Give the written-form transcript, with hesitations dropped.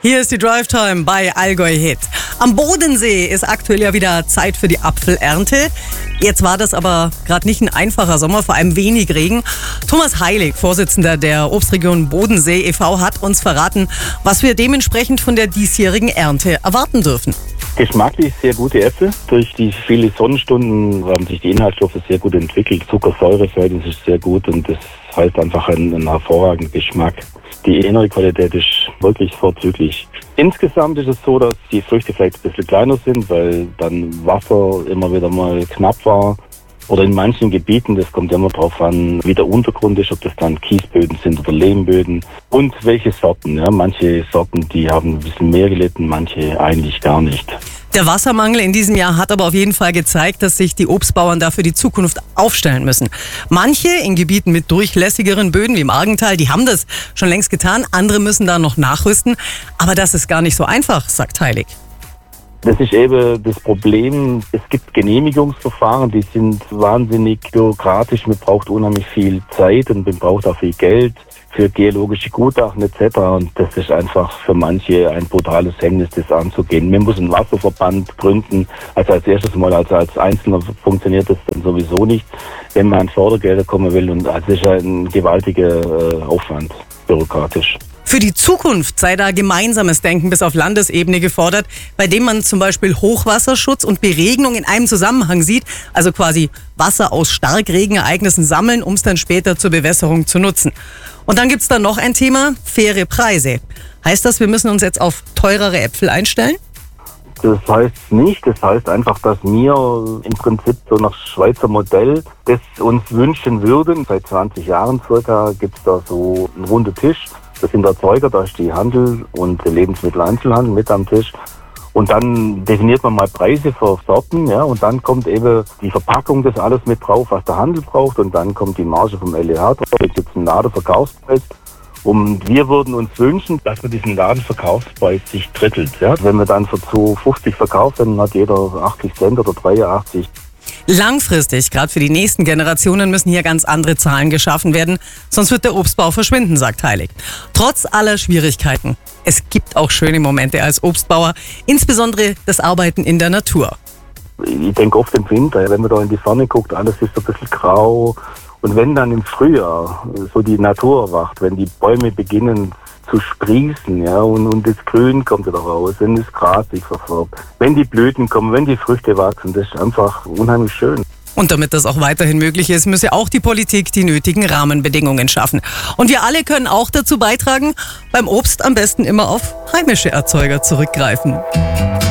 Hier ist die Drive Time bei Allgäu Hit. Am Bodensee ist aktuell ja wieder Zeit für die Apfelernte. Jetzt war das aber gerade nicht ein einfacher Sommer, vor allem wenig Regen. Thomas Heilig, Vorsitzender der Obstregion Bodensee e.V., hat uns verraten, was wir dementsprechend von der diesjährigen Ernte erwarten dürfen. Geschmacklich sehr gute Äpfel. Durch die vielen Sonnenstunden haben sich die Inhaltsstoffe sehr gut entwickelt. Zucker-Säure-Verhältnis ist sehr gut und das heißt einfach einen hervorragenden Geschmack. Die innere Qualität ist wirklich vorzüglich. Insgesamt ist es so, dass die Früchte vielleicht ein bisschen kleiner sind, weil dann Wasser immer wieder mal knapp war. Oder in manchen Gebieten, das kommt immer darauf an, wie der Untergrund ist, ob das dann Kiesböden sind oder Lehmböden und welche Sorten. Ja, manche Sorten, die haben ein bisschen mehr gelitten, manche eigentlich gar nicht. Der Wassermangel in diesem Jahr hat aber auf jeden Fall gezeigt, dass sich die Obstbauern da für die Zukunft aufstellen müssen. Manche in Gebieten mit durchlässigeren Böden wie im Argental, die haben das schon längst getan. Andere müssen da noch nachrüsten. Aber das ist gar nicht so einfach, sagt Heilig. Das ist eben das Problem. Es gibt Genehmigungsverfahren, die sind wahnsinnig bürokratisch. Man braucht unheimlich viel Zeit und man braucht auch viel Geld für geologische Gutachten etc. Und das ist einfach für manche ein brutales Hemmnis, das anzugehen. Man muss einen Wasserverband gründen. Also als erstes Mal, als Einzelner funktioniert das dann sowieso nicht, wenn man an Fördergelder kommen will. Und das ist ein gewaltiger Aufwand, bürokratisch. Für die Zukunft sei da gemeinsames Denken bis auf Landesebene gefordert, bei dem man zum Beispiel Hochwasserschutz und Beregnung in einem Zusammenhang sieht, also quasi Wasser aus Starkregenereignissen sammeln, um es dann später zur Bewässerung zu nutzen. Und dann gibt's da noch ein Thema, faire Preise. Heißt das, wir müssen uns jetzt auf teurere Äpfel einstellen? Das heißt nicht, das heißt einfach, dass wir im Prinzip so nach Schweizer Modell das uns wünschen würden. Seit 20 Jahren circa gibt's da so einen runden Tisch. Das sind Erzeuger, da ist die Handel und der Lebensmitteleinzelhandel mit am Tisch. Und dann definiert man mal Preise für Sorten, ja, und dann kommt eben die Verpackung, das alles mit drauf, was der Handel braucht, und dann kommt die Marge vom LEH drauf. Jetzt gibt es einen Ladenverkaufspreis. Und wir würden uns wünschen, dass man diesen Ladenverkaufspreis sich drittelt. Ja. Wenn man dann für 2,50 verkauft, dann hat jeder 80 Cent oder 83. Langfristig, gerade für die nächsten Generationen, müssen hier ganz andere Zahlen geschaffen werden, sonst wird der Obstbau verschwinden, sagt Heilig. Trotz aller Schwierigkeiten, es gibt auch schöne Momente als Obstbauer, insbesondere das Arbeiten in der Natur. Ich denke oft im Winter, wenn man da in die Sonne guckt, alles ist so ein bisschen grau. Und wenn dann im Frühjahr so die Natur erwacht, wenn die Bäume beginnen zu sprießen, ja, und das Grün kommt wieder raus, wenn das Gras sich verfärbt, wenn die Blüten kommen, wenn die Früchte wachsen, das ist einfach unheimlich schön. Und damit das auch weiterhin möglich ist, müsse auch die Politik die nötigen Rahmenbedingungen schaffen. Und wir alle können auch dazu beitragen, beim Obst am besten immer auf heimische Erzeuger zurückgreifen.